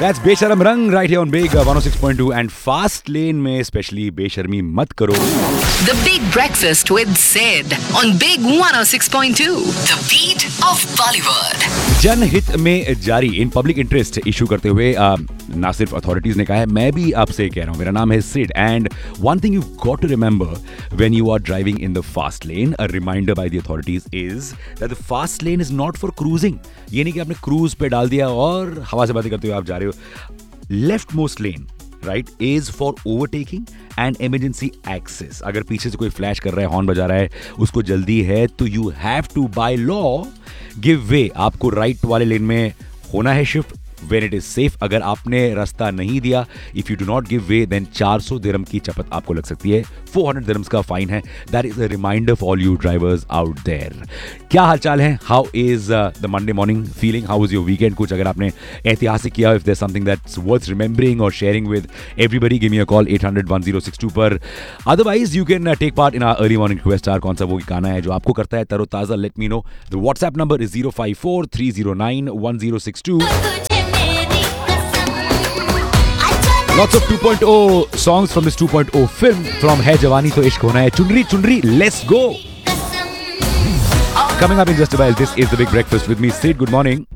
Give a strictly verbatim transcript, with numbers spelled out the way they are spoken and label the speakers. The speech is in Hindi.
Speaker 1: That's बेशरम रंग right here on Big one oh six point two and Fast Lane में स्पेशली बेशर्मी मत करो.
Speaker 2: The Big Breakfast with Sid on Big one oh six point two. The beat of Bollywood.
Speaker 1: जनहित में जारी इन पब्लिक इंटरेस्ट इशू करते हुए आ, ना सिर्फ अथॉरिटीज ने कहा है, मैं भी आपसे कह रहा हूं. मेरा नाम है Sid and one thing you got to remember when you are driving in the fast lane, a reminder by the authorities is that the fast lane is not for cruising. ये नहीं कि आपने क्रूज पे डाल दिया और हवा से बातें करते हुए आप जा रहे हो. Left most lane right is for overtaking and emergency access. अगर पीछे से कोई फ्लैश कर रहा है, हॉर्न बजा रहा है, उसको जल्दी है, तो you have to by law give way. आपको राइट वाले लेन में होना है shift when it is safe. अगर आपने रास्ता नहीं दिया, if you do not give way, then चार सौ दिरहम की चपत आपको लग सकती है. four hundred दिरहम्स का फाइन है. That is a reminder for all you drivers out there. क्या हालचाल है? How is uh, the Monday morning feeling? How was your weekend? कुछ अगर आपने ऐतिहासिक किया, if there's something that's worth remembering or sharing with everybody, give me a call eight hundred one oh six two पर. Otherwise, you can uh, take part in our early morning quest hour. कौन सा वो गाना है जो आपको करता है तरोताजा? Let me know. The WhatsApp number is zero five four three zero nine one zero six two. Lots of two point oh songs from this two point oh film. From है जवानी तो इश्क होना है, चुनरी चुनरी, let's go. Coming up in just a while, this is the Big Breakfast with me, Sid. Good morning.